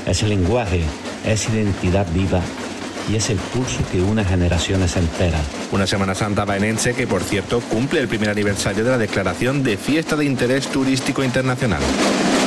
Es lenguaje, es identidad viva y es el pulso que une generaciones enteras. Una Semana Santa baenense que, por cierto, cumple el primer aniversario de la declaración de Fiesta de Interés Turístico Internacional.